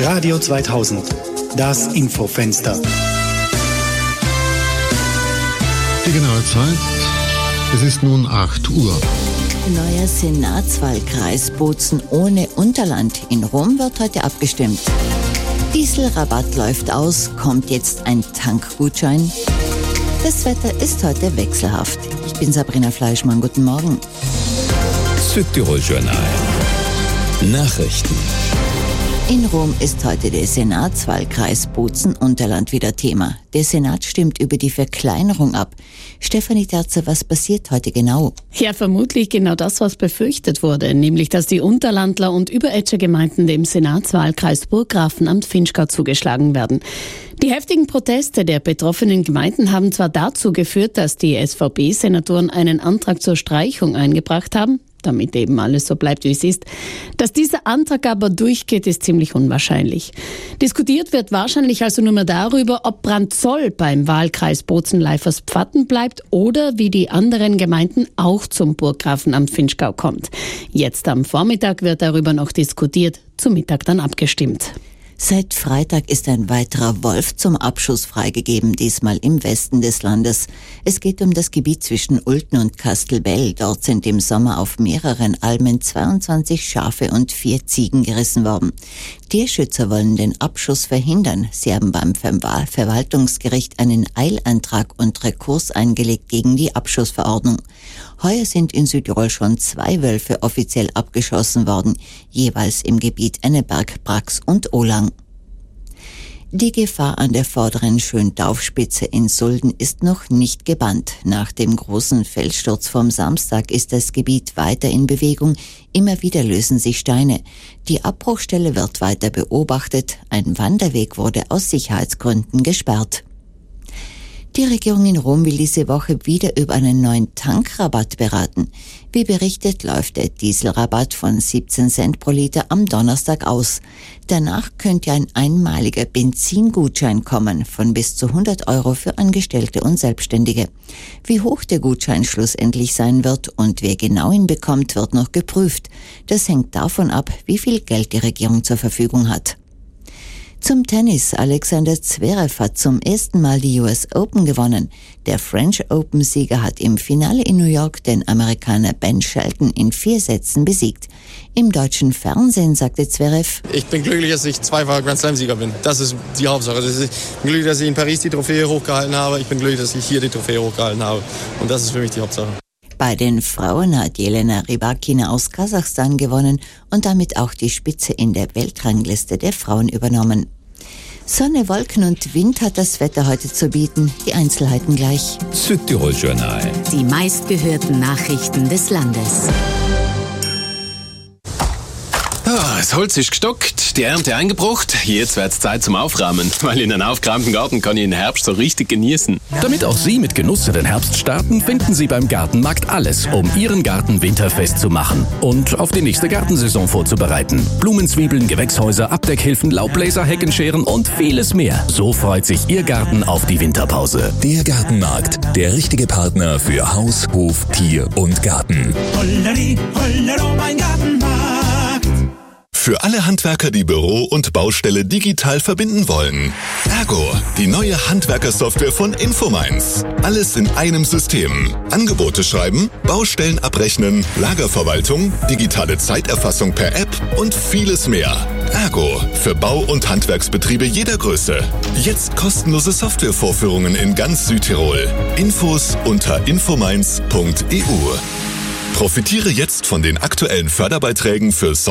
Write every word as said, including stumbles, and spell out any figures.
Radio zweitausend, das Infofenster. Die genaue Zeit, es ist nun acht Uhr. Neuer Senatswahlkreis Bozen ohne Unterland. In Rom wird heute abgestimmt. Dieselrabatt läuft aus, kommt jetzt ein Tankgutschein. Das Wetter ist heute wechselhaft. Ich bin Sabrina Fleischmann, guten Morgen. Südtirol Journal. Nachrichten. In Rom ist heute der Senatswahlkreis Bozen-Unterland wieder Thema. Der Senat stimmt über die Verkleinerung ab. Stefanie Terzer, was passiert heute genau? Ja, vermutlich genau das, was befürchtet wurde, nämlich dass die Unterlandler und Überetscher Gemeinden dem Senatswahlkreis Burggrafenamt Vinschgau zugeschlagen werden. Die heftigen Proteste der betroffenen Gemeinden haben zwar dazu geführt, dass die S V B-Senatoren einen Antrag zur Streichung eingebracht haben, damit eben alles so bleibt, wie es ist. Dass dieser Antrag aber durchgeht, ist ziemlich unwahrscheinlich. Diskutiert wird wahrscheinlich also nur mehr darüber, ob Brandzoll beim Wahlkreis Bozen-Leifers-Pfatten bleibt oder wie die anderen Gemeinden auch zum Burggrafenamt Vinschgau kommt. Jetzt am Vormittag wird darüber noch diskutiert, zum Mittag dann abgestimmt. Seit Freitag ist ein weiterer Wolf zum Abschuss freigegeben, diesmal im Westen des Landes. Es geht um das Gebiet zwischen Ulten und Kastelbell. Dort sind im Sommer auf mehreren Almen zweiundzwanzig Schafe und vier Ziegen gerissen worden. Tierschützer wollen den Abschuss verhindern. Sie haben beim Ver- Verwaltungsgericht einen Eilantrag und Rekurs eingelegt gegen die Abschussverordnung. Heuer sind in Südtirol schon zwei Wölfe offiziell abgeschossen worden, jeweils im Gebiet Enneberg, Brax und Olang. Die Gefahr an der vorderen Schöntaufspitze in Sulden ist noch nicht gebannt. Nach dem großen Felssturz vom Samstag ist das Gebiet weiter in Bewegung. Immer wieder lösen sich Steine. Die Abbruchstelle wird weiter beobachtet. Ein Wanderweg wurde aus Sicherheitsgründen gesperrt. Die Regierung in Rom will diese Woche wieder über einen neuen Tankrabatt beraten. Wie berichtet, läuft der Dieselrabatt von siebzehn Cent pro Liter am Donnerstag aus. Danach könnte ein einmaliger Benzingutschein kommen von bis zu hundert Euro für Angestellte und Selbstständige. Wie hoch der Gutschein schlussendlich sein wird und wer genau ihn bekommt, wird noch geprüft. Das hängt davon ab, wie viel Geld die Regierung zur Verfügung hat. Zum Tennis. Alexander Zverev hat zum ersten Mal die U S Open gewonnen. Der French Open-Sieger hat im Finale in New York den Amerikaner Ben Shelton in vier Sätzen besiegt. Im deutschen Fernsehen sagte Zverev: Ich bin glücklich, dass ich zweifacher Grand Slam-Sieger bin. Das ist die Hauptsache. Ich bin glücklich, dass ich in Paris die Trophäe hochgehalten habe. Ich bin glücklich, dass ich hier die Trophäe hochgehalten habe. Und das ist für mich die Hauptsache. Bei den Frauen hat Jelena Rybakina aus Kasachstan gewonnen und damit auch die Spitze in der Weltrangliste der Frauen übernommen. Sonne, Wolken und Wind hat das Wetter heute zu bieten. Die Einzelheiten gleich. Südtirol Journal. Die meistgehörten Nachrichten des Landes. Ah, das Holz ist gestockt, die Ernte eingebracht. Jetzt wird's Zeit zum Aufräumen, weil in einem aufgeräumten Garten kann ich den Herbst so richtig genießen. Damit auch Sie mit Genuss in den Herbst starten, finden Sie beim Gartenmarkt alles, um Ihren Garten winterfest zu machen und auf die nächste Gartensaison vorzubereiten. Blumenzwiebeln, Gewächshäuser, Abdeckhilfen, Laubbläser, Heckenscheren und vieles mehr. So freut sich Ihr Garten auf die Winterpause. Der Gartenmarkt, der richtige Partner für Haus, Hof, Tier und Garten. Holleri, hollero, mein Gartenmarkt. Für alle Handwerker, die Büro und Baustelle digital verbinden wollen. Ergo, die neue Handwerkersoftware von Infomines. Alles in einem System. Angebote schreiben, Baustellen abrechnen, Lagerverwaltung, digitale Zeiterfassung per App und vieles mehr. Ergo, für Bau- und Handwerksbetriebe jeder Größe. Jetzt kostenlose Softwarevorführungen in ganz Südtirol. Infos unter infomines punkt e u. Profitiere jetzt von den aktuellen Förderbeiträgen für